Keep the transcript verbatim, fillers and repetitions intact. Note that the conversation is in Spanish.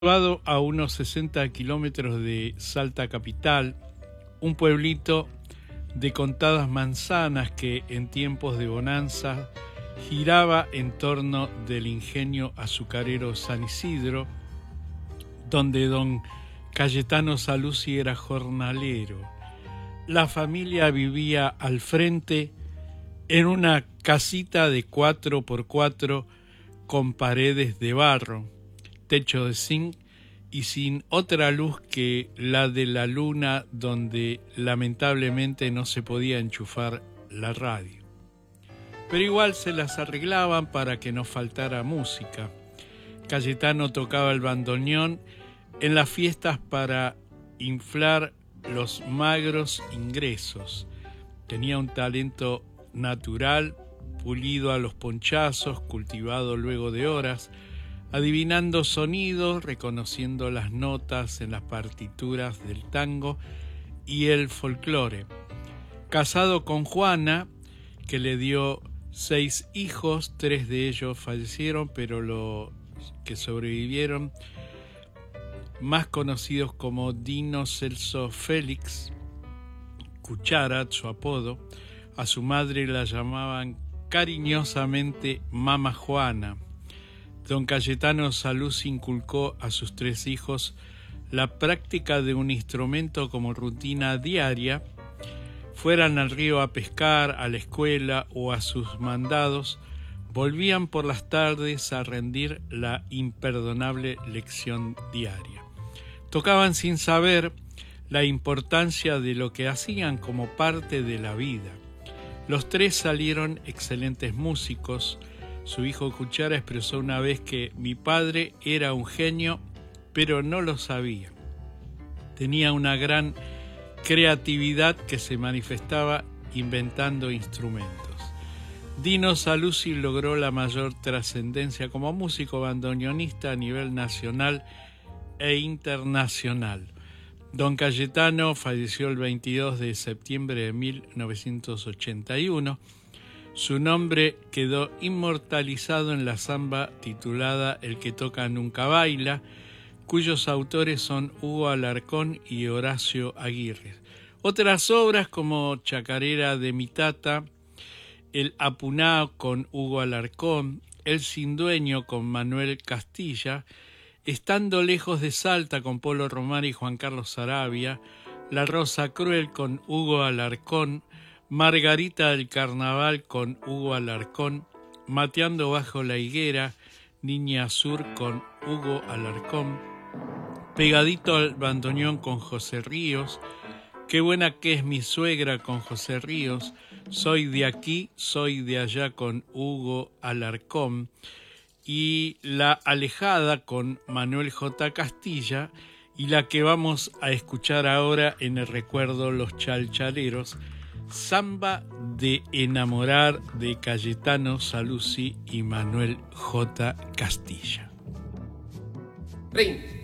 Situado a unos sesenta kilómetros de Salta capital, un pueblito de contadas manzanas que en tiempos de bonanza giraba en torno del ingenio azucarero San Isidro, donde don Cayetano Saluzzi era jornalero. La familia vivía al frente en una casita de cuatro por cuatro con paredes de barro, techo de zinc y sin otra luz que la de la luna, donde lamentablemente no se podía enchufar la radio. Pero igual se las arreglaban para que no faltara música. Cayetano tocaba el bandoneón en las fiestas para inflar los magros ingresos. Tenía un talento natural, pulido a los ponchazos, cultivado luego de horas, adivinando sonidos, reconociendo las notas en las partituras del tango y el folclore. Casado con Juana, que le dio seis hijos, tres de ellos fallecieron, pero los que sobrevivieron, más conocidos como Dino Celso Félix, Cuchara, su apodo, a su madre la llamaban cariñosamente Mama Juana. Don Cayetano Saluzzi inculcó a sus tres hijos la práctica de un instrumento como rutina diaria, fueran al río a pescar, a la escuela o a sus mandados, volvían por las tardes a rendir la imperdonable lección diaria. Tocaban sin saber la importancia de lo que hacían como parte de la vida. Los tres salieron excelentes músicos. Su hijo Cuchara expresó una vez que mi padre era un genio, pero no lo sabía. Tenía una gran creatividad que se manifestaba inventando instrumentos. Dino Saluzzi logró la mayor trascendencia como músico bandoneonista a nivel nacional e internacional. Don Cayetano falleció el veintidós de septiembre de mil novecientos ochenta y uno. Su nombre quedó inmortalizado en la samba titulada El que toca nunca baila, cuyos autores son Hugo Alarcón y Horacio Aguirre. Otras obras como Chacarera de mi tata, El Apunao con Hugo Alarcón, El sin dueño con Manuel Castilla, Estando lejos de Salta con Polo Román y Juan Carlos Sarabia, La Rosa Cruel con Hugo Alarcón, Margarita del Carnaval con Hugo Alarcón, Mateando bajo la higuera, Niña Sur con Hugo Alarcón, Pegadito al bandoneón con José Ríos, Qué buena que es mi suegra con José Ríos, Soy de aquí, soy de allá con Hugo Alarcón, y La Alejada con Manuel J. Castilla, y la que vamos a escuchar ahora en el recuerdo Los Chalchaleros, Samba de enamorar de Cayetano Saluzzi y Manuel J. Castilla. Ring.